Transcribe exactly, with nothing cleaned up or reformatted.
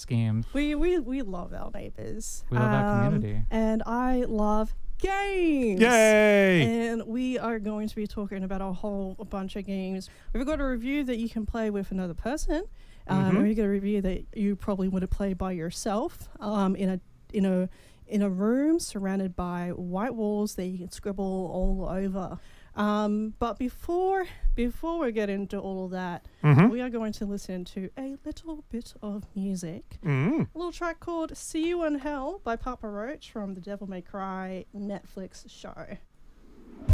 schemes. We we we love our neighbors. We love our Um, community. and I love games. Yay! And we are going to be talking about a whole bunch of games. We've got a review that you can play with another person. Um, Mhm. and we've got a review that you probably would have played by yourself um, in a in a in a room surrounded by white walls that you can scribble all over. Um, but before before we get into all of that, Mhm. we are going to listen to a little bit of music. Mm. A little track called See You in Hell by Papa Roach from the Devil May Cry Netflix show.